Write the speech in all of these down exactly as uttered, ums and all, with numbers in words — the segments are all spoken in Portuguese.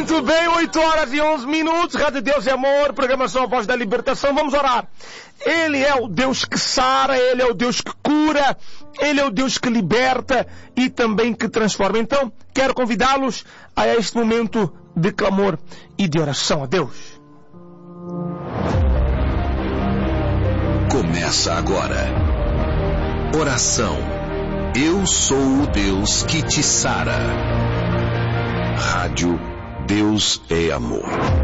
Muito bem, oito horas e onze minutos, Rádio Deus e Amor, programação A Voz da Libertação. Vamos orar. Ele é o Deus que sara, Ele é o Deus que cura, Ele é o Deus que liberta e também que transforma. Então, quero convidá-los a este momento de clamor e de oração a Deus. Começa agora. Oração. Eu sou o Deus que te sara. Rádio Deus é Amor.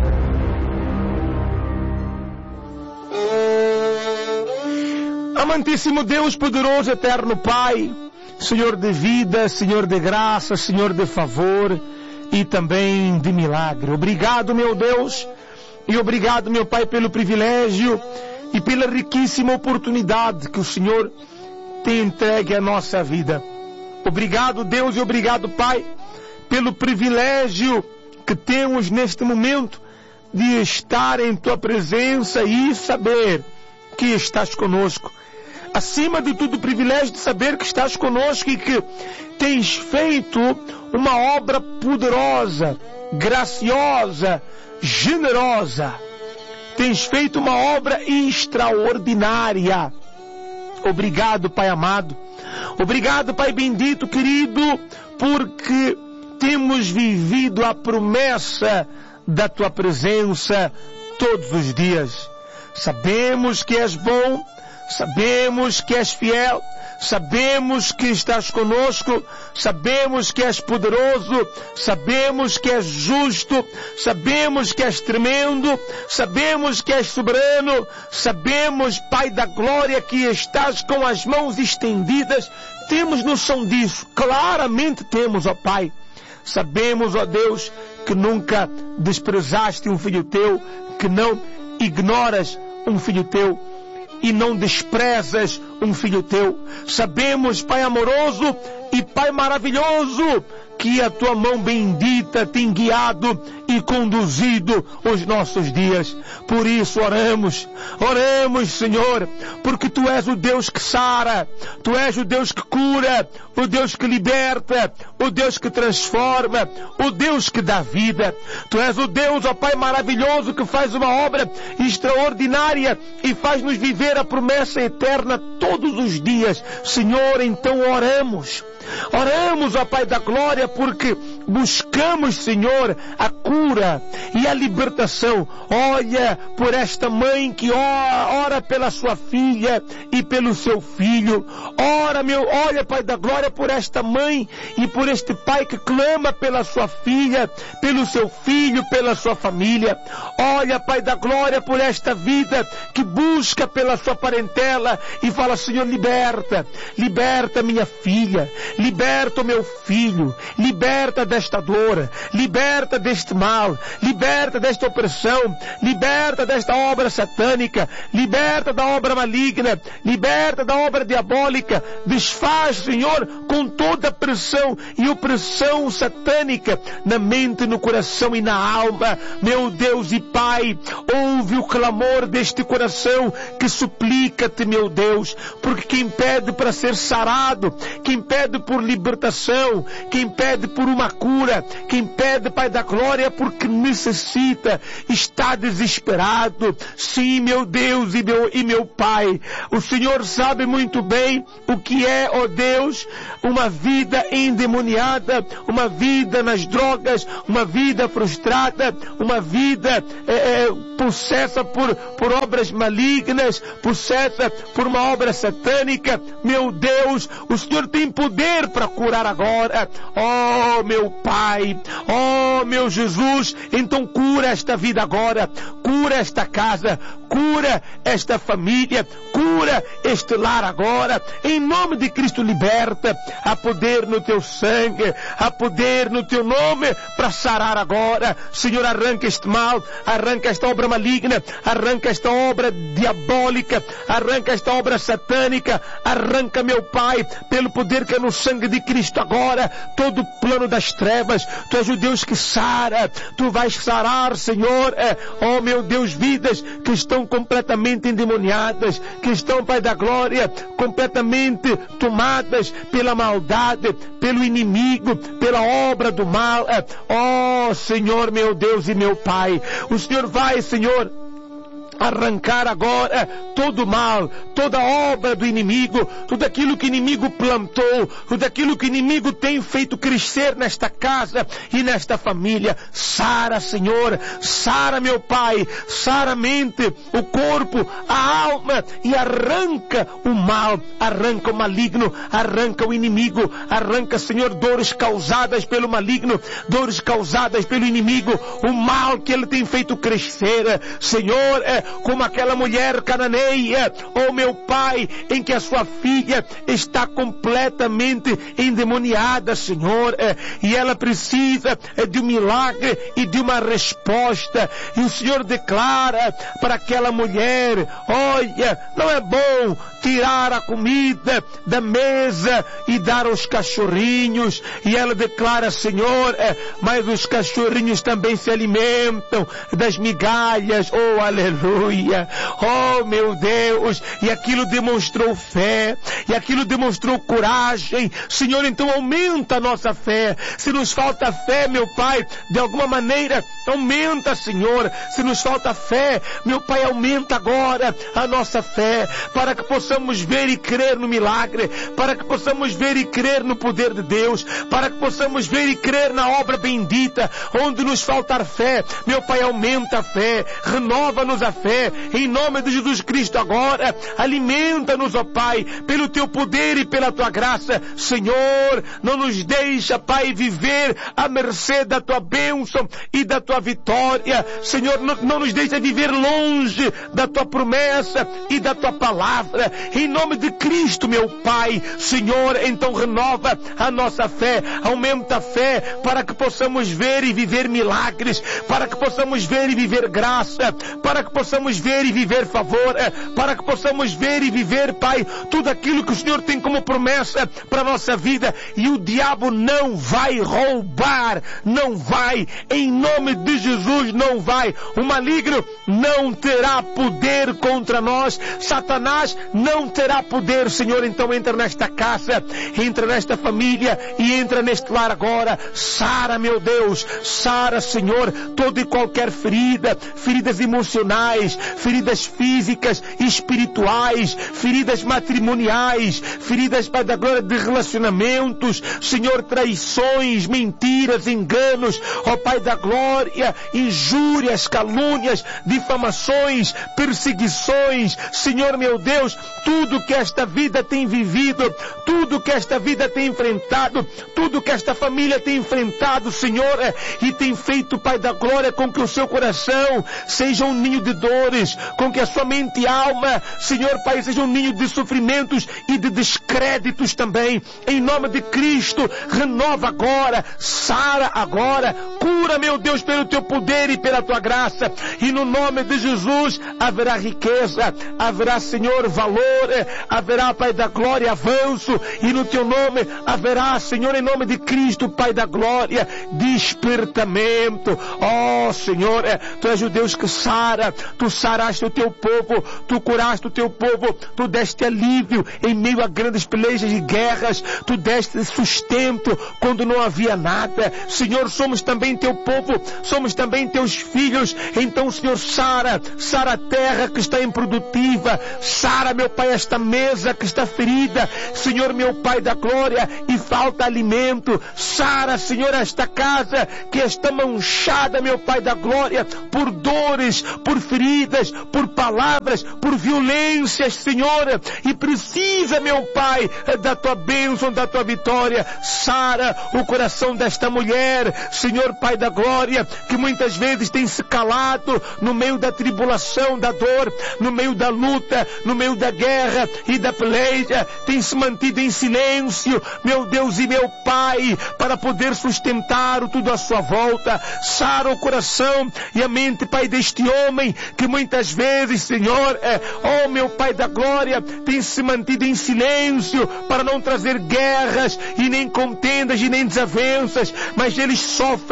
Amantíssimo Deus, poderoso, eterno Pai, Senhor de vida, Senhor de graça, Senhor de favor e também de milagre. Obrigado, meu Deus, e obrigado, meu Pai, pelo privilégio e pela riquíssima oportunidade que o Senhor tem entregue à nossa vida. Obrigado, Deus, e obrigado, Pai, pelo privilégio que temos neste momento de estar em Tua presença e saber que estás conosco. Acima de tudo, o privilégio de saber que estás conosco e que tens feito uma obra poderosa, graciosa, generosa. Tens feito uma obra extraordinária. Obrigado, Pai amado. Obrigado, Pai bendito, querido, porque temos vivido a promessa da Tua presença todos os dias. Sabemos que és bom, sabemos que és fiel, sabemos que estás conosco, sabemos que és poderoso, sabemos que és justo, sabemos que és tremendo, sabemos que és soberano, sabemos, Pai da glória, que estás com as mãos estendidas. Temos noção disso, claramente temos, ó Pai. Sabemos, ó Deus, que nunca desprezaste um filho teu, que não ignoras um filho teu e não desprezas um filho teu. Sabemos, Pai amoroso e Pai maravilhoso, que a Tua mão bendita tem guiado e conduzido os nossos dias. Por isso oramos, oramos, Senhor, porque Tu és o Deus que sara, Tu és o Deus que cura, o Deus que liberta, o Deus que transforma, o Deus que dá vida. Tu és o Deus, ó Pai maravilhoso, que faz uma obra extraordinária e faz-nos viver a promessa eterna todos os dias. Senhor, então oramos. Oramos, ó Pai da glória, porque buscamos, Senhor, a cura e a libertação. Olha por esta mãe que ora pela sua filha e pelo seu filho. Ora, meu, olha, Pai da glória, por esta mãe e por este pai que clama pela sua filha, pelo seu filho, pela sua família. Olha, Pai da glória, por esta vida que busca pela sua parentela e fala: Senhor, liberta, liberta minha filha, liberta o meu filho, liberta desta dor, liberta deste mal, liberta desta opressão, liberta desta obra satânica, liberta da obra maligna, liberta da obra diabólica. Desfaz, Senhor, com toda a pressão e opressão satânica na mente, no coração e na alma. Meu Deus e Pai, ouve o clamor deste coração que suplica-te, meu Deus, porque quem pede para ser sarado, quem pede por libertação, quem pede por uma cura, quem pede, Pai da glória, porque necessita, está desesperado. Sim, meu Deus e meu, e meu Pai, o Senhor sabe muito bem o que é, ó Deus, uma vida endemoniada, uma vida nas drogas, uma vida frustrada, uma vida é, é, possessa por, por obras malignas, possessa por uma obra satânica. Meu Deus, o Senhor tem poder para curar agora. Oh, meu Pai, oh, meu Jesus, então cura esta vida agora, cura esta casa, cura esta família, cura este lar agora, em nome de Cristo. Liberta, há poder no Teu sangue, há poder no Teu nome para sarar agora. Senhor, arranca este mal, arranca esta obra maligna, arranca esta obra diabólica, arranca esta obra satânica, arranca, meu Pai, pelo poder que é no sangue de Cristo agora, todo o plano das trevas. Tu és o Deus que sara, Tu vais sarar, Senhor, é, oh meu Deus, vidas que estão estão completamente endemoniadas, que estão, Pai da glória, completamente tomadas pela maldade, pelo inimigo, pela obra do mal. Oh, Senhor, meu Deus e meu Pai, o Senhor vai, Senhor, arrancar agora todo o mal, toda a obra do inimigo, tudo aquilo que o inimigo plantou, tudo aquilo que o inimigo tem feito crescer nesta casa e nesta família. Sara, Senhor, sara, meu Pai, sara a mente, o corpo, a alma, e arranca o mal, arranca o maligno, arranca o inimigo, arranca, Senhor, dores causadas pelo maligno, dores causadas pelo inimigo, o mal que ele tem feito crescer, Senhor, é como aquela mulher cananeia, oh meu Pai, em que a sua filha está completamente endemoniada, Senhor, é, e ela precisa é, de um milagre e de uma resposta, e o Senhor declara para aquela mulher: olha, não é bom tirar a comida da mesa e dar aos cachorrinhos, e ela declara: Senhor, é, mas os cachorrinhos também se alimentam das migalhas. Oh, aleluia. Oh, meu Deus, e aquilo demonstrou fé, e aquilo demonstrou coragem. Senhor, então aumenta a nossa fé. Se nos falta fé, meu Pai, de alguma maneira, aumenta, Senhor. Se nos falta fé, meu Pai, aumenta agora a nossa fé, para que possamos ver e crer no milagre, para que possamos ver e crer no poder de Deus, para que possamos ver e crer na obra bendita. Onde nos faltar fé, meu Pai, aumenta a fé, renova-nos a fé, em nome de Jesus Cristo agora. Alimenta-nos, ó Pai, pelo Teu poder e pela Tua graça. Senhor, não nos deixa, Pai, viver à mercê da Tua bênção e da Tua vitória. Senhor, não, não nos deixa viver longe da Tua promessa e da Tua palavra. Em nome de Cristo, meu Pai, Senhor, então renova a nossa fé, aumenta a fé, para que possamos ver e viver milagres, para que possamos ver e viver graça, para que possamos ver e viver favor, para que possamos ver e viver, Pai, tudo aquilo que o Senhor tem como promessa para a nossa vida. E o diabo não vai roubar, não vai, em nome de Jesus, não vai. O maligno não terá poder contra nós, Satanás não terá poder. Senhor, então entra nesta casa, entra nesta família e entra neste lar agora. Sara, meu Deus, sara, Senhor, toda e qualquer ferida, feridas emocionais, feridas físicas, espirituais, feridas matrimoniais, feridas, Pai da glória, de relacionamentos, Senhor, traições, mentiras, enganos, ó Pai da glória, injúrias, calúnias, difamações, perseguições, Senhor, meu Deus, tudo que esta vida tem vivido, tudo que esta vida tem enfrentado, tudo que esta família tem enfrentado, Senhor, e tem feito, Pai da glória, com que o seu coração seja um ninho de dores, com que a sua mente e alma, Senhor, Pai, seja um ninho de sofrimentos e de descréditos também. Em nome de Cristo, renova agora, sara agora, cura, meu Deus, pelo Teu poder e pela Tua graça, e no nome de Jesus haverá riqueza, haverá, Senhor, valor, haverá, Pai da glória, avanço, e no Teu nome haverá, Senhor, em nome de Cristo, Pai da glória, despertamento. Oh, Senhor, Tu és o Deus que sara, Tu saraste o Teu povo, Tu curaste o Teu povo, Tu deste alívio em meio a grandes pelejas e guerras, Tu deste sustento quando não havia nada. Senhor, somos também Teu povo, somos também Teus filhos. Então, Senhor, sara, sara a terra que está improdutiva, sara, meu Pai, esta mesa que está ferida, Senhor, meu Pai da glória, e falta alimento. Sara, Senhor, esta casa que está manchada, meu Pai da glória, por dores, por feridas, por palavras, por violências, Senhor, e precisa, meu Pai, da Tua bênção, da Tua vitória. Sara o coração desta mulher, Senhor, Pai da glória, que muitas vezes tem se calado no meio da tribulação, da dor, no meio da luta, no meio da guerra e da peleja, tem se mantido em silêncio, meu Deus e meu Pai, para poder sustentar o tudo à sua volta. Sara o coração e a mente, Pai, deste homem que muitas vezes, Senhor, é, oh meu Pai da glória, tem se mantido em silêncio para não trazer guerras e nem contendas e nem desavenças, mas eles sofrem por dentro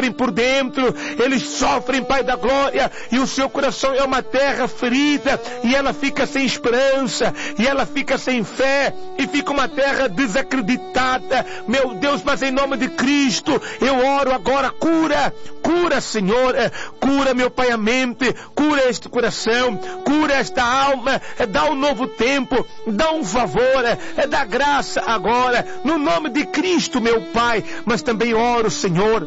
momento eles sofrem, Pai da glória, e o seu coração é uma terra ferida, e ela fica sem esperança, e ela fica sem fé, e fica uma terra desacreditada. Meu Deus, mas em nome de Cristo, eu oro agora, cura, cura, Senhor, cura, meu Pai, a mente, cura este coração, cura esta alma, dá um novo tempo, dá um favor, dá graça agora, no nome de Cristo, meu Pai. Mas também oro, Senhor,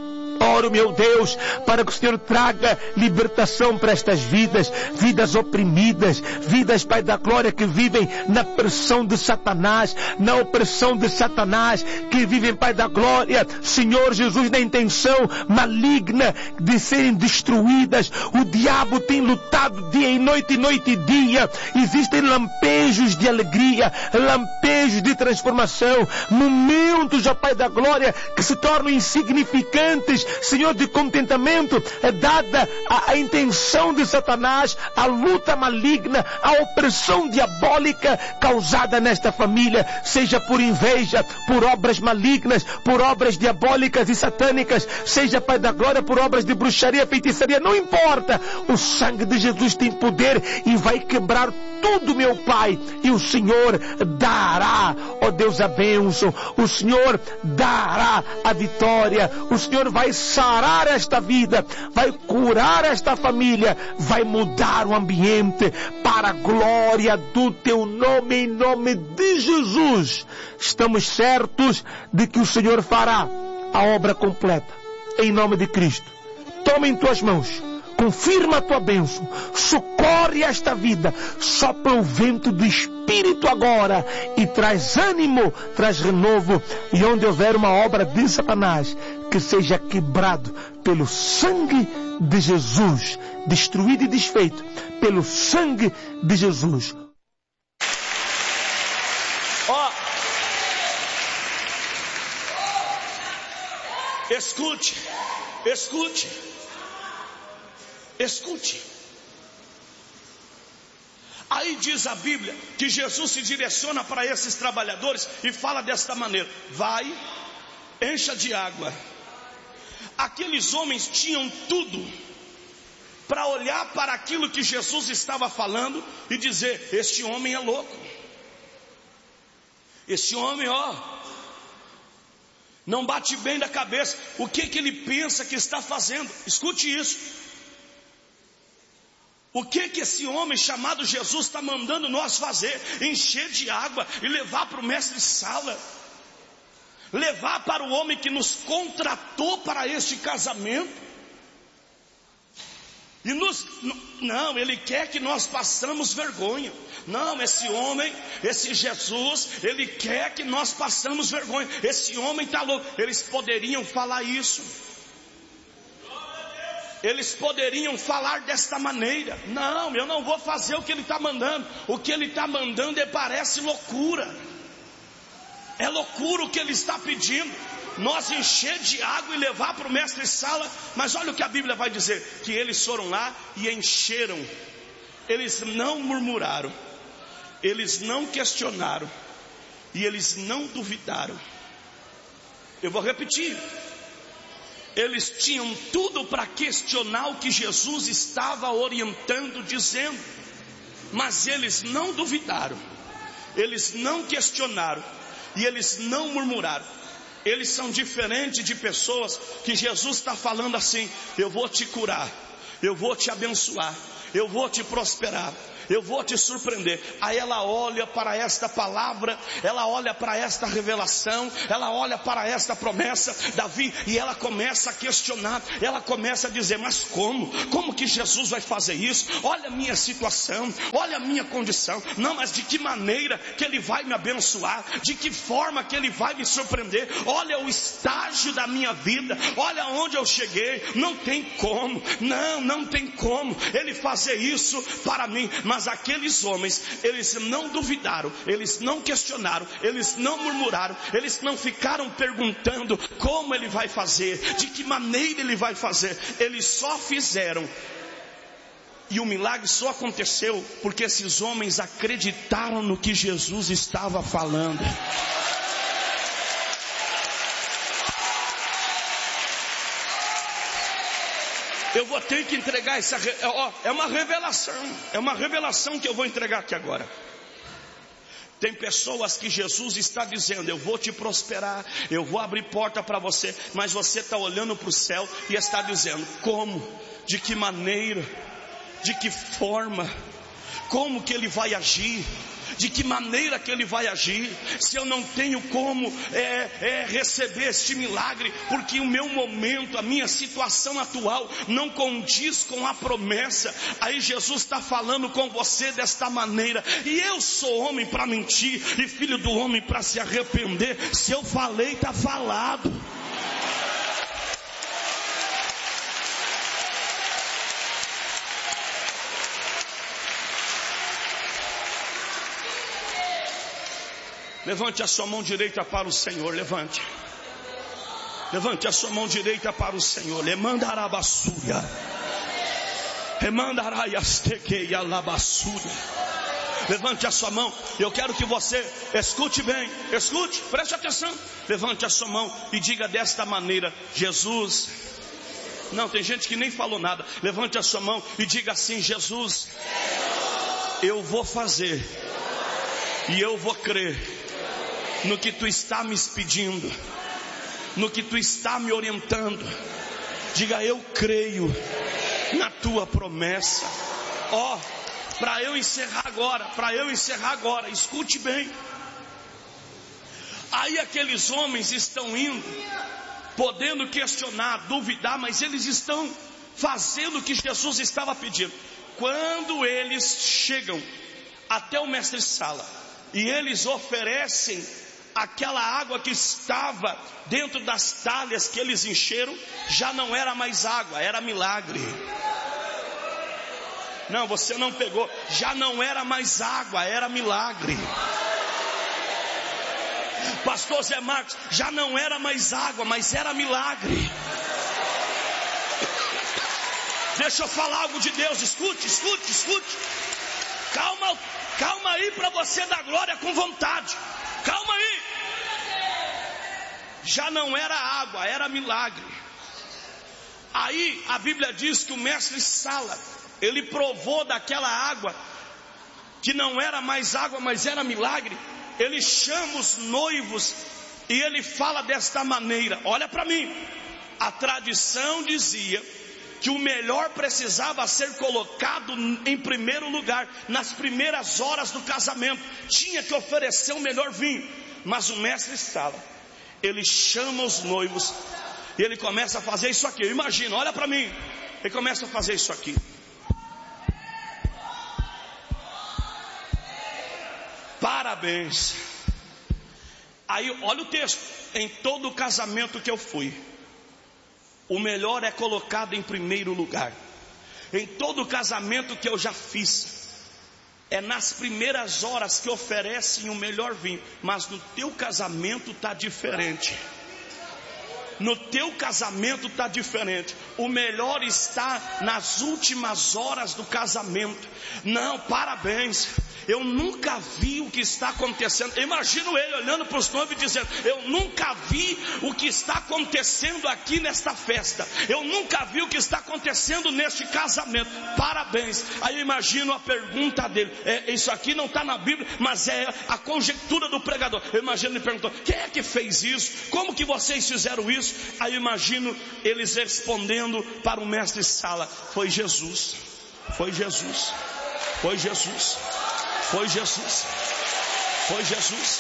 oro, meu Deus, para que o Senhor traga libertação para estas vidas, vidas oprimidas, vidas, Pai da glória, que vivem na pressão de Satanás, na opressão de Satanás, que vivem, Pai da glória, Senhor Jesus, na intenção maligna de serem destruídas. O diabo tem lutado dia e noite, noite e dia. Existem lampejos de alegria, lampejos de transformação, momentos, ó Pai da glória, que se tornam insignificantes, Senhor, de contentamento, é dada a, a intenção de Satanás, a luta maligna, a opressão diabólica causada nesta família, seja por inveja, por obras malignas, por obras diabólicas e satânicas, seja, Pai da glória, por obras de bruxaria, feitiçaria, não importa. O sangue de Jesus tem poder e vai quebrar tudo, meu Pai, e o Senhor dará, ó Deus, a bênção, o Senhor dará a vitória, o Senhor vai sarar esta vida, vai curar esta família, vai mudar o ambiente para a glória do teu nome, em nome de Jesus. Estamos certos de que o Senhor fará a obra completa, em nome de Cristo. Toma em tuas mãos, confirma a tua bênção, socorre esta vida, sopra o vento do Espírito agora e traz ânimo, traz renovo, e onde houver uma obra de Satanás, que seja quebrado pelo sangue de Jesus, destruído e desfeito pelo sangue de Jesus. Ó, oh. escute, escute. Escute. Aí diz a Bíblia que Jesus se direciona para esses trabalhadores e fala desta maneira: vai, encha de água. Aqueles homens tinham tudo para olhar para aquilo que Jesus estava falando e dizer: este homem é louco. Este homem, ó, não bate bem da cabeça. O que que ele pensa que está fazendo? Escute isso. O que que esse homem chamado Jesus está mandando nós fazer? Encher de água e levar para o mestre Sala, levar para o homem que nos contratou para este casamento. E nos, não, ele quer que nós passamos vergonha. Não, esse homem, esse Jesus, ele quer que nós passamos vergonha. Esse homem está louco. Eles poderiam falar isso. Eles poderiam falar desta maneira: não, eu não vou fazer o que ele está mandando. O que ele está mandando é, parece loucura. É loucura o que ele está pedindo. Nós encher de água e levar para o mestre Sala. Mas olha o que a Bíblia vai dizer: que eles foram lá e encheram. Eles não murmuraram, eles não questionaram, e eles não duvidaram. Eu vou repetir. Eles tinham tudo para questionar o que Jesus estava orientando, dizendo, mas eles não duvidaram, eles não questionaram e eles não murmuraram. Eles são diferentes de pessoas que Jesus está falando assim: eu vou te curar, eu vou te abençoar, eu vou te prosperar, eu vou te surpreender. Aí ela olha para esta palavra, ela olha para esta revelação, ela olha para esta promessa, Davi, e ela começa a questionar, ela começa a dizer: mas como? Como que Jesus vai fazer isso? Olha a minha situação, olha a minha condição. Não, mas de que maneira que ele vai me abençoar? De que forma que ele vai me surpreender? Olha o estágio da minha vida, olha onde eu cheguei. Não tem como, não, não tem como ele fazer isso para mim. Mas Mas aqueles homens, eles não duvidaram, eles não questionaram, eles não murmuraram, eles não ficaram perguntando como ele vai fazer, de que maneira ele vai fazer. Eles só fizeram. E o milagre só aconteceu porque esses homens acreditaram no que Jesus estava falando. Eu vou ter que entregar essa, ó, é uma revelação, é uma revelação que eu vou entregar aqui agora. Tem pessoas que Jesus está dizendo: eu vou te prosperar, eu vou abrir porta para você, mas você está olhando para o céu e está dizendo: como? De que maneira? De que forma? Como que ele vai agir? De que maneira que ele vai agir? Se eu não tenho como é, é, receber este milagre, porque o meu momento, a minha situação atual não condiz com a promessa. Aí Jesus está falando com você desta maneira: e eu sou homem para mentir e filho do homem para se arrepender? Se eu falei, está falado. Levante a sua mão direita para o Senhor, levante. Levante a sua mão direita para o Senhor. Lemandarabasúria. Lemandaraiastequeia labasúria. Levante a sua mão. Eu quero que você escute bem. Escute, preste atenção. Levante a sua mão e diga desta maneira: Jesus. Não, tem gente que nem falou nada. Levante a sua mão e diga assim: Jesus, eu vou fazer e eu vou crer no que tu está me pedindo, no que tu está me orientando. Diga: eu creio na tua promessa. Ó, oh, para eu encerrar agora, para eu encerrar agora, escute bem. Aí aqueles homens estão indo, podendo questionar, duvidar, mas eles estão fazendo o que Jesus estava pedindo. Quando eles chegam até o mestre Sala e eles oferecem aquela água que estava dentro das talhas que eles encheram, já não era mais água, era milagre. Não, você não pegou. Já não era mais água, era milagre. Pastor Zé Marcos, já não era mais água, mas era milagre. Deixa eu falar algo de Deus. Escute, escute, escute. Calma, calma aí para você dar glória com vontade. Calma aí. Já não era água, era milagre. Aí a Bíblia diz que o mestre Sala, ele provou daquela água que não era mais água, mas era milagre. Ele chama os noivos e ele fala desta maneira: olha para mim. A tradição dizia que o melhor precisava ser colocado em primeiro lugar, nas primeiras horas do casamento. Tinha que oferecer o melhor vinho. Mas o mestre Sala, ele chama os noivos e ele começa a fazer isso aqui. Imagina, olha para mim. Ele começa a fazer isso aqui. Parabéns. Aí olha o texto: em todo casamento que eu fui, o melhor é colocado em primeiro lugar. Em todo casamento que eu já fiz, é nas primeiras horas que oferecem o melhor vinho. Mas no teu casamento está diferente. No teu casamento está diferente. O melhor está nas últimas horas do casamento. Não, parabéns. Eu nunca vi o que está acontecendo. Imagino ele olhando para os noivos e dizendo: eu nunca vi o que está acontecendo aqui nesta festa. Eu nunca vi o que está acontecendo neste casamento. Parabéns. Aí eu imagino a pergunta dele. É, isso aqui não está na Bíblia, mas é a conjectura do pregador. Eu imagino ele perguntando: quem é que fez isso? Como que vocês fizeram isso? Aí eu imagino eles respondendo para o mestre Sala: foi Jesus. Foi Jesus. Foi Jesus. Foi Jesus, foi Jesus.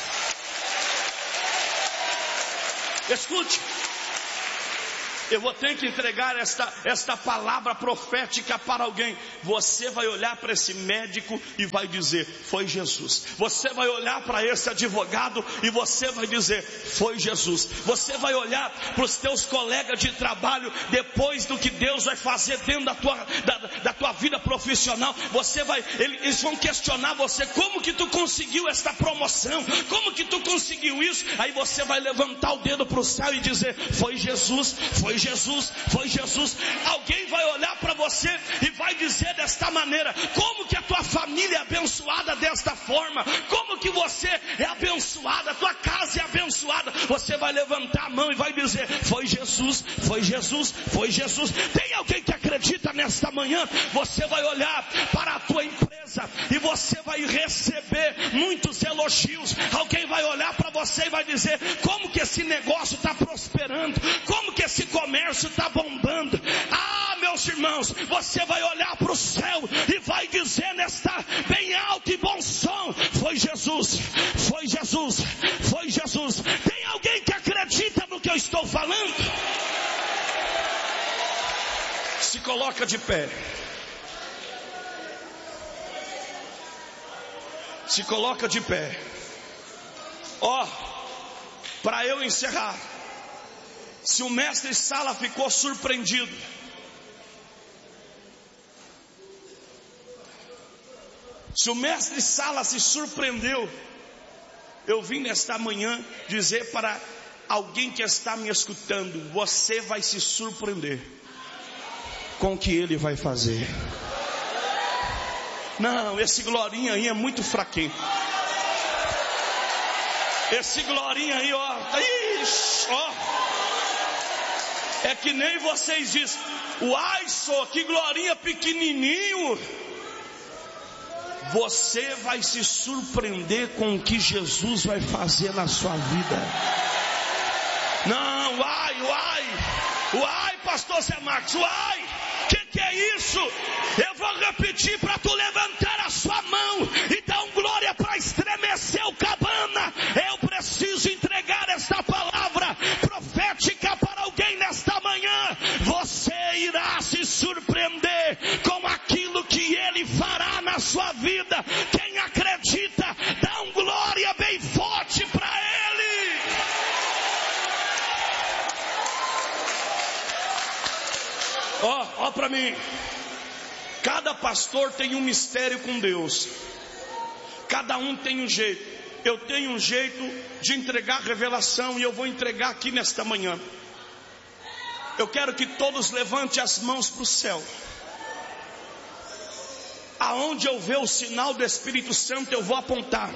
Escute, eu vou ter que entregar esta, esta palavra profética para alguém. Você vai olhar para esse médico e vai dizer: foi Jesus. Você vai olhar para esse advogado e você vai dizer: foi Jesus. Você vai olhar para os teus colegas de trabalho, depois do que Deus vai fazer dentro da tua, da, da tua vida profissional, você vai, eles vão questionar você: como que tu conseguiu esta promoção? Como que tu conseguiu isso? Aí você vai levantar o dedo para o céu e dizer: foi Jesus, foi Jesus, foi Jesus. Alguém vai olhar para você e vai dizer desta maneira: como que a tua família é abençoada desta forma? Como que que você é abençoado, a tua casa é abençoada, você vai levantar a mão e vai dizer: foi Jesus, foi Jesus, foi Jesus. Tem alguém que acredita nesta manhã? Você vai olhar para a tua empresa e você vai receber muitos elogios. Alguém vai olhar para você e vai dizer: como que esse negócio está prosperando, como que esse comércio está bombando. Ah, meus irmãos, você vai olhar para o céu e vai dizer nesta bem alto e bom som: foi Jesus, foi Jesus, foi Jesus. Tem alguém que acredita no que eu estou falando? Se coloca de pé. Se coloca de pé. Ó, oh, para eu encerrar, se o mestre Sala ficou surpreendido, se o mestre Sala se surpreendeu, eu vim nesta manhã dizer para alguém que está me escutando: você vai se surpreender com o que ele vai fazer. Não, esse glorinha aí é muito fraquinho. Esse glorinha aí, ó, ixi, ó, é que nem vocês dizem: uai, só que glorinha pequenininho. Você vai se surpreender com o que Jesus vai fazer na sua vida. Não, uai, uai, uai, pastor Zé Marcos, uai, que que é isso? Eu vou repetir para tu levantar a sua mão e dar um glória para estremecer o cabana. Eu preciso entregar esta palavra profética para alguém nesta manhã. Você irá se surpreender com aquilo que ele fará na sua vida. Quem acredita, dá um glória bem forte para ele. Ó, ó para mim. Cada pastor tem um mistério com Deus. Cada um tem um jeito. Eu tenho um jeito de entregar revelação e eu vou entregar aqui nesta manhã. Eu quero que todos levantem as mãos para o céu. Aonde eu ver o sinal do Espírito Santo, eu vou apontar.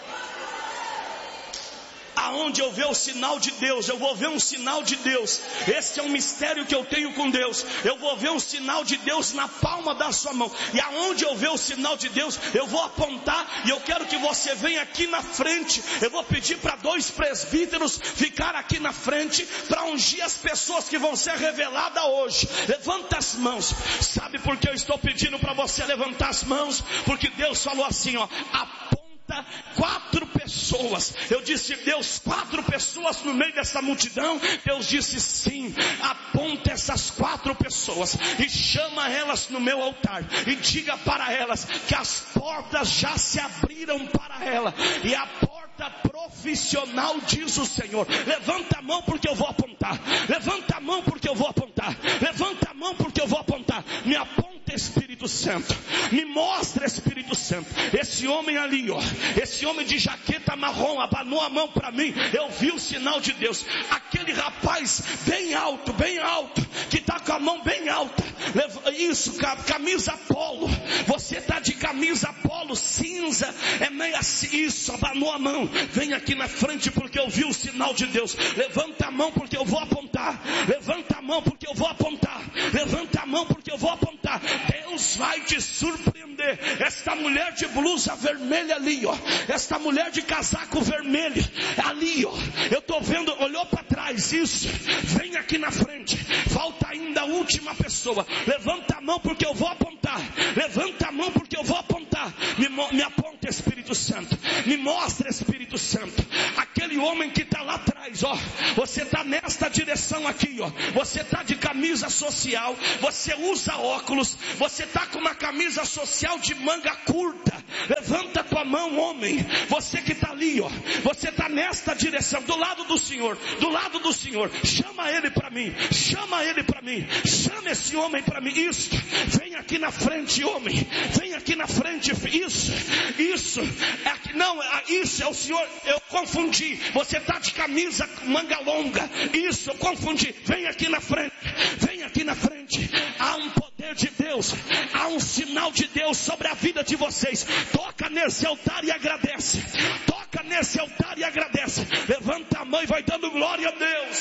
Aonde eu ver o sinal de Deus, eu vou ver um sinal de Deus. Esse é um mistério que eu tenho com Deus. Eu vou ver um sinal de Deus na palma da sua mão. E aonde eu ver o sinal de Deus, eu vou apontar. E eu quero que você venha aqui na frente. Eu vou pedir para dois presbíteros ficar aqui na frente para ungir as pessoas que vão ser reveladas hoje. Levanta as mãos. Sabe por que eu estou pedindo para você levantar as mãos? Porque Deus falou assim, ó: aponta quatro pessoas. Eu disse: Deus, quatro pessoas no meio dessa multidão? Deus disse: sim. Aponta essas quatro pessoas e chama elas no meu altar e diga para elas que as portas já se abriram para ela. E a porta profissional, diz o Senhor. Levanta a mão porque eu vou apontar. Levanta a mão porque eu vou apontar. Levanta a mão porque eu vou apontar. Me aponta, Espírito Santo. Me mostra, Espírito Santo. Esse homem ali, ó, esse homem de jaqueta marrom abanou a mão para mim. Eu vi o sinal de Deus. Aquele rapaz bem alto, bem alto, que está com a mão bem alta. Isso, camisa polo. Você está de camisa polo cinza, é meio assim. Isso, abanou a mão. Vem aqui na frente porque eu vi o sinal de Deus. Levanta a mão porque eu vou apontar. Levanta a mão porque eu vou apontar. Levanta a mão porque eu vou apontar. Deus vai te surpreender. Esta mulher de blusa vermelha ali, ó, esta mulher de casaco vermelho ali, ó, eu estou vendo, olhou para trás. Isso, vem aqui na frente. Falta ainda a última pessoa. Levanta a mão porque eu vou apontar. Levanta a mão porque eu vou apontar. Me, me aponta, Espírito Santo. Me mostra, Espírito Santo. Aquele homem que está lá atrás, ó, você está nesta direção aqui, ó, você está de camisa social, você usa óculos, você está com uma camisa social de manga curta. Levanta a tua mão, homem. Você que está ali, ó, você está nesta direção, do lado do Senhor, do lado do Senhor. Chama ele para mim, chama ele para mim, chama esse homem para mim. Isso, vem aqui na frente, homem, vem aqui na frente. Isso, isso, é, não, é, isso é o Senhor. Eu confundi, você está de camisa manga longa. Isso, eu confundi. Vem aqui na frente, vem aqui na frente. Há um poder de Deus, há um sinal de Deus sobre a vida de vocês. Toca nesse altar e agradece. Toca nesse altar e agradece. Levanta a mão e vai dando glória a Deus.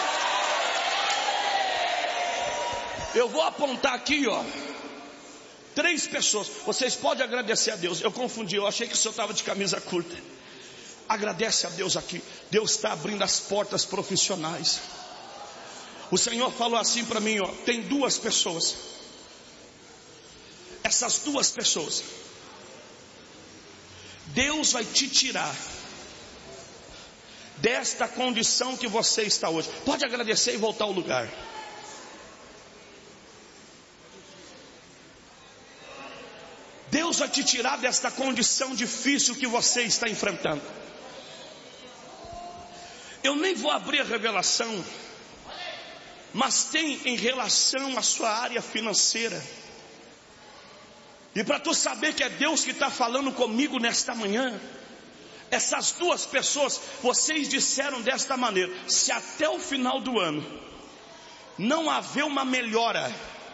Eu vou apontar aqui, ó, três pessoas. Vocês podem agradecer a Deus. Eu confundi, eu achei que o senhor estava de camisa curta. Agradece a Deus aqui. Deus está abrindo as portas profissionais. O Senhor falou assim para mim, ó, tem duas pessoas. Essas duas pessoas, Deus vai te tirar desta condição que você está hoje. Pode agradecer e voltar ao lugar. Deus vai te tirar desta condição difícil que você está enfrentando. Eu nem vou abrir a revelação, mas tem em relação à sua área financeira. E para tu saber que é Deus que está falando comigo nesta manhã, essas duas pessoas, vocês disseram desta maneira: se até o final do ano não haver uma melhora,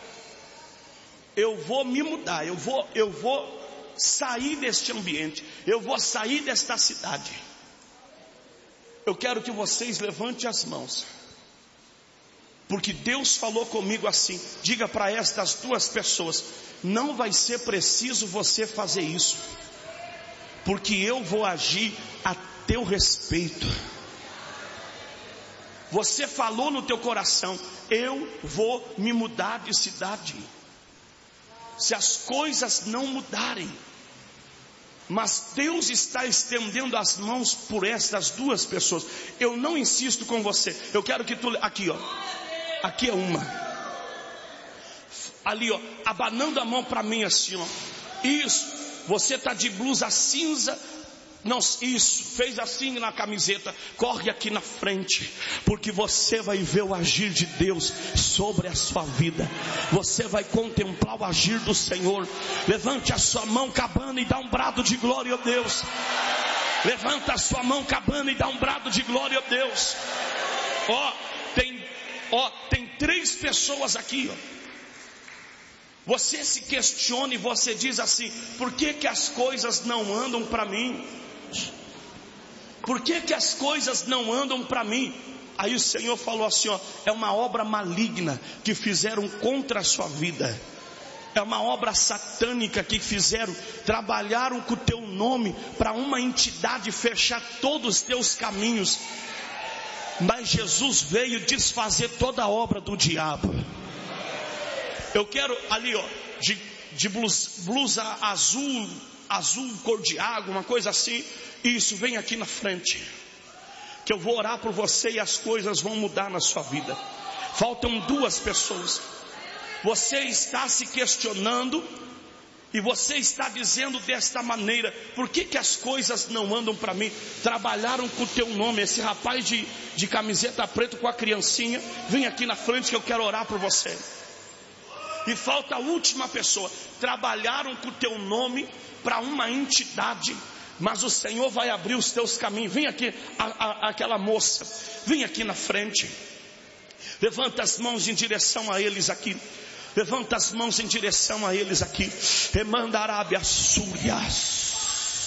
eu vou me mudar, eu vou, eu vou sair deste ambiente, eu vou sair desta cidade. Eu quero que vocês levantem as mãos, porque Deus falou comigo assim: diga para estas duas pessoas, não vai ser preciso você fazer isso, porque eu vou agir a teu respeito. Você falou no teu coração: eu vou me mudar de cidade. Se as coisas não mudarem, mas Deus está estendendo as mãos por estas duas pessoas. Eu não insisto com você. Eu quero que tu, aqui ó, aqui é uma, ali ó, abanando a mão para mim assim ó. Isso, você está de blusa cinza. Não, isso, fez assim na camiseta. Corre aqui na frente, porque você vai ver o agir de Deus sobre a sua vida. Você vai contemplar o agir do Senhor. Levante a sua mão, cabana, e dá um brado de glória a Deus. Levanta a sua mão, cabana, e dá um brado de glória a Deus. Ó, tem, ó, tem três pessoas aqui, ó. Você se questiona e você diz assim: por que que as coisas não andam para mim? Por que que as coisas não andam para mim? Aí o Senhor falou assim, ó, é uma obra maligna que fizeram contra a sua vida. É uma obra satânica que fizeram, trabalharam com o teu nome para uma entidade fechar todos os teus caminhos. Mas Jesus veio desfazer toda a obra do diabo. Eu quero ali, ó, de, de blusa, blusa azul, azul cor de água, uma coisa assim. Isso, vem aqui na frente, que eu vou orar por você e as coisas vão mudar na sua vida. Faltam duas pessoas. Você está se questionando e você está dizendo desta maneira: por que que as coisas não andam para mim? Trabalharam com o teu nome. Esse rapaz de, de camiseta preta com a criancinha, vem aqui na frente que eu quero orar por você. E falta a última pessoa. Trabalharam com o teu nome para uma entidade, mas o Senhor vai abrir os teus caminhos. Vem aqui, a, a, aquela moça, vem aqui na frente. Levanta as mãos em direção a eles aqui. Levanta as mãos em direção a eles aqui. Remanda Arábia Súrias.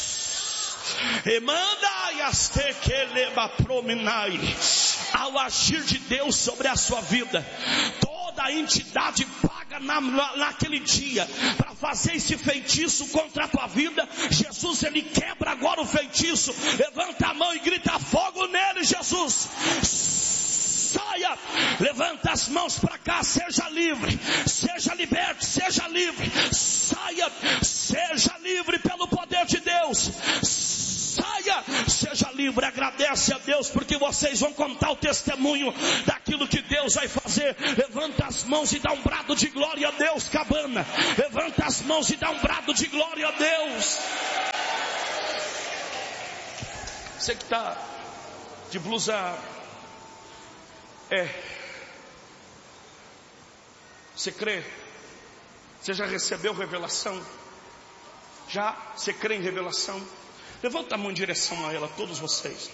Remanda Yastekeleba Prominai. Ao agir de Deus sobre a sua vida, toda a entidade paga na, naquele dia para fazer esse feitiço contra a tua vida. Jesus, ele quebra agora o feitiço. Levanta a mão e grita: fogo nele, Jesus. Saia, levanta as mãos para cá, seja livre, seja liberto, seja livre, saia, seja livre pelo poder de Deus. Saia, seja livre. Agradece a Deus, porque vocês vão contar o testemunho daquilo que Deus vai fazer. Levanta as mãos e dá um brado de glória a Deus, cabana. Levanta as mãos e dá um brado de glória a Deus. Você que está de blusa, é, você crê? Você já recebeu revelação? Já? Você crê em revelação? Levanta a mão em direção a ela, todos vocês.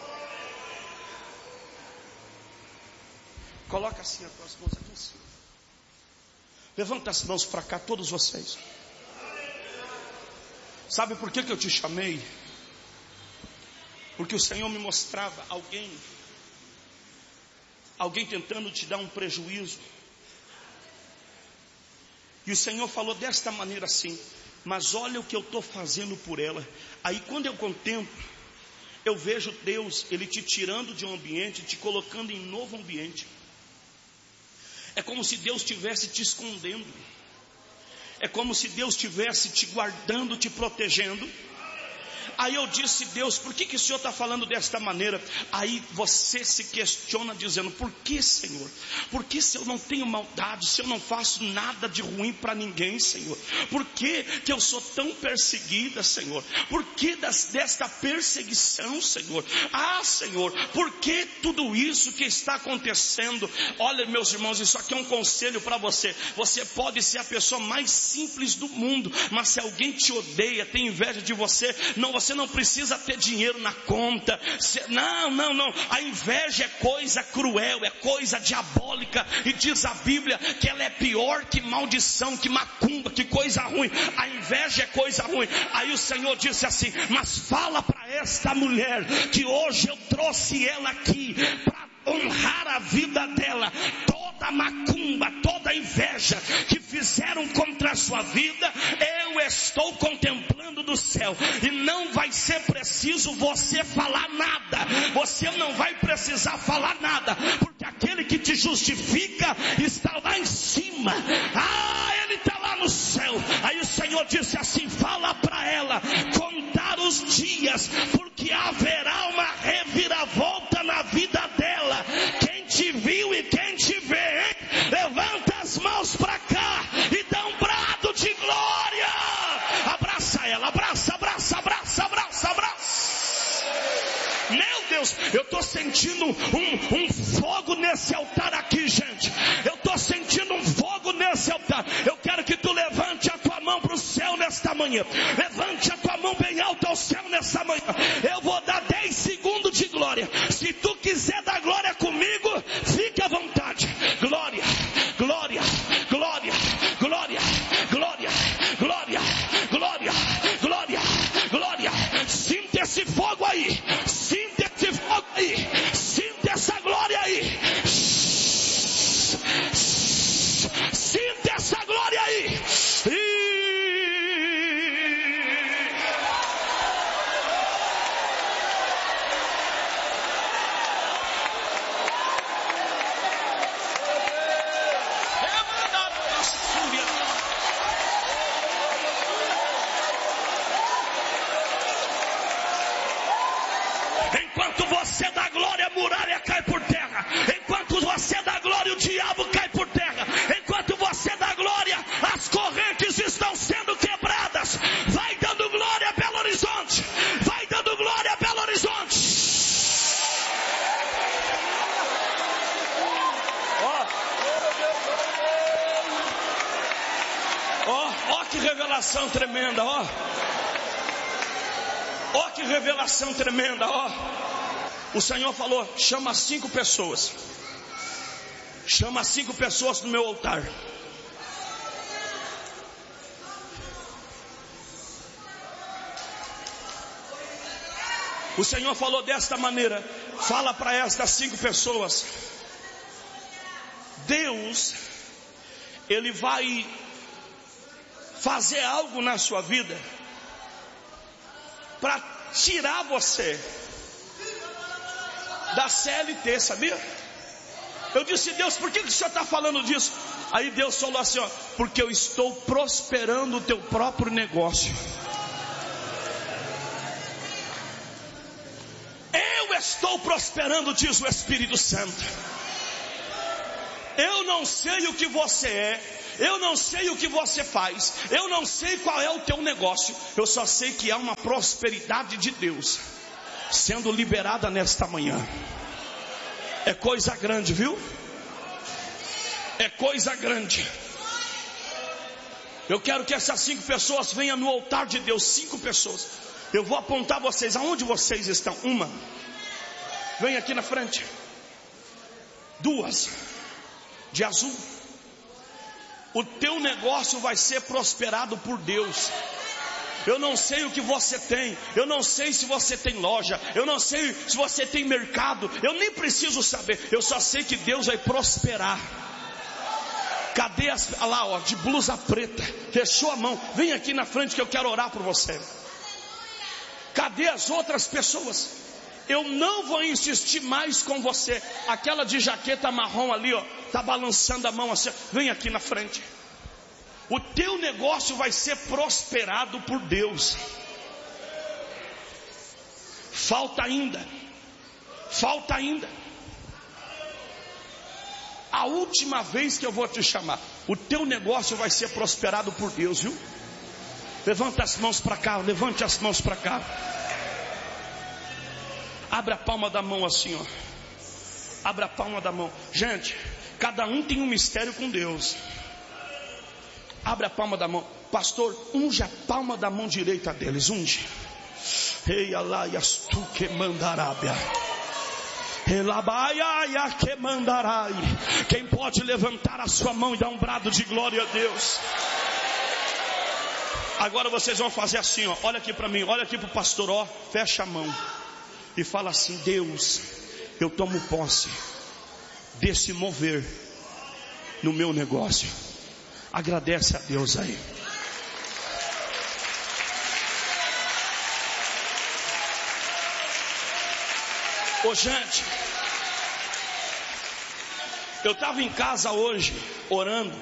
Coloca assim as tuas mãos aqui em cima. Levanta as mãos para cá, todos vocês. Sabe por que que eu te chamei? Porque o Senhor me mostrava alguém, alguém tentando te dar um prejuízo. E o Senhor falou desta maneira assim: mas olha o que eu estou fazendo por ela. Aí quando eu contemplo, eu vejo Deus, Ele te tirando de um ambiente, te colocando em novo ambiente. É como se Deus estivesse te escondendo. É como se Deus estivesse te guardando, te protegendo. Aí eu disse: Deus, por que que o Senhor está falando desta maneira? Aí você se questiona dizendo: por que, Senhor? Por que, se eu não tenho maldade, se eu não faço nada de ruim para ninguém, Senhor? Por que que eu sou tão perseguida, Senhor? Por que das, desta perseguição, Senhor? Ah, Senhor, por que tudo isso que está acontecendo? Olha, meus irmãos, isso aqui é um conselho para você. Você pode ser a pessoa mais simples do mundo, mas se alguém te odeia, tem inveja de você, não, você não precisa ter dinheiro na conta. Não, não, não. A inveja é coisa cruel, é coisa diabólica. E diz a Bíblia que ela é pior que maldição, que macumba, que coisa ruim. A inveja é coisa ruim. Aí o Senhor disse assim: mas fala para esta mulher que hoje eu trouxe ela aqui para honrar a vida dela. Toda macumba, toda inveja que fizeram contra a sua vida, eu estou contemplando do céu. E não vai ser preciso você falar nada. Você não vai precisar falar nada, porque aquele que te justifica está lá em cima. Ah, Ele está lá no céu. Aí o Senhor disse assim: fala para ela contar os dias, porque haverá uma reviravolta na vida dela. Quem te viu e quem te vê, hein? Levanta as mãos para cá e dá um brado de glória. Abraça ela, abraça, abraça, abraça, abraça, abraça. Meu Deus, eu estou sentindo um, um fogo nesse altar aqui, gente. Eu estou sentindo um fogo nesse altar. Eu quero que tu levante a tua mão para o céu nesta manhã. Levante a tua mão bem alta ao céu nesta manhã. Eu vou dar dez segundos de glória. Se tu quiser dar glória comigo, fique à vontade. Glória, glória, glória, glória, glória, glória, glória, glória, glória. Sinta esse fogo aí. Sinta esse fogo aí. Sinta essa glória aí. Sinta essa glória aí. E... Enquanto você dá glória, a muralha cai por terra. Enquanto você dá glória, o diabo cai por terra. Enquanto você dá glória, as correntes estão sendo quebradas. Vai dando glória, Belo Horizonte. Vai dando glória, Belo Horizonte. Ó, ó, ó que revelação tremenda, ó. Ó que revelação tremenda, ó. O Senhor falou: chama cinco pessoas. Chama cinco pessoas no meu altar. O Senhor falou desta maneira: fala para estas cinco pessoas. Deus, Ele vai fazer algo na sua vida para tirar você da C L T, sabia? Eu disse: Deus, por que o Senhor está falando disso? Aí Deus falou assim: ó, porque eu estou prosperando o teu próprio negócio. Eu estou prosperando, diz o Espírito Santo. Eu não sei o que você é, eu não sei o que você faz, eu não sei qual é o teu negócio, eu só sei que há uma prosperidade de Deus sendo liberada nesta manhã. É coisa grande, viu? É coisa grande. Eu quero que essas cinco pessoas venham no altar de Deus. Cinco pessoas. Eu vou apontar vocês aonde vocês estão. Uma, vem aqui na frente. Duas, de azul. O teu negócio vai ser prosperado por Deus. Eu não sei o que você tem. Eu não sei se você tem loja. Eu não sei se você tem mercado. Eu nem preciso saber. Eu só sei que Deus vai prosperar. Cadê as... Olha lá, ó, de blusa preta. Fechou a mão. Vem aqui na frente que eu quero orar por você. Cadê as outras pessoas? Eu não vou insistir mais com você. Aquela de jaqueta marrom ali, ó, tá balançando a mão assim. Vem aqui na frente. O teu negócio vai ser prosperado por Deus. Falta ainda. Falta ainda. A última vez que eu vou te chamar. O teu negócio vai ser prosperado por Deus, viu? Levanta as mãos para cá. Levante as mãos para cá. Abra a palma da mão assim, ó. Abra a palma da mão. Gente, cada um tem um mistério com Deus. Abre a palma da mão. Pastor, unge a palma da mão direita deles. Unge. Ei, alaias tu que mandarábia. Elabaia que mandarai. Quem pode levantar a sua mão e dar um brado de glória a Deus? Agora vocês vão fazer assim, ó. Olha aqui para mim, olha aqui para o pastor, ó. Fecha a mão e fala assim: Deus, eu tomo posse desse mover no meu negócio. Agradece a Deus aí. Ô gente, eu estava em casa hoje orando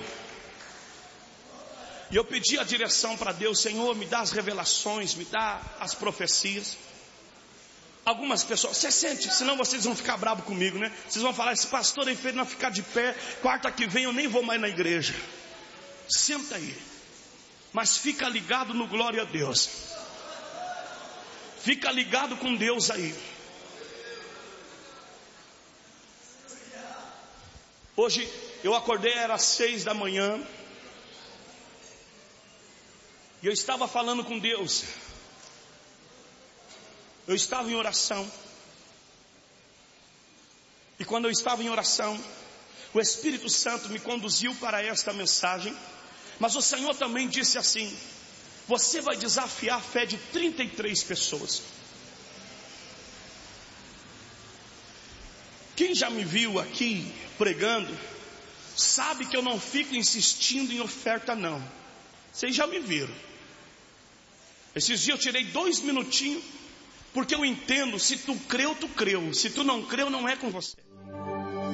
e eu pedi a direção para Deus. Senhor, me dá as revelações, me dá as profecias. Algumas pessoas, você sente, senão vocês vão ficar bravos comigo, né? Vocês vão falar: esse pastor aí fez não ficar de pé, quarta que vem eu nem vou mais na igreja. Senta aí, mas fica ligado no glória a Deus. Fica ligado com Deus aí. Hoje eu acordei, era seis da manhã, e eu estava falando com Deus. Eu estava em oração. E quando eu estava em oração, o Espírito Santo me conduziu para esta mensagem. Mas o Senhor também disse assim: você vai desafiar a fé de trinta e três pessoas. Quem já me viu aqui pregando sabe que eu não fico insistindo em oferta não. Vocês já me viram. Esses dias eu tirei dois minutinhos, porque eu entendo: se tu creu, tu creu. Se tu não creu, não é com você.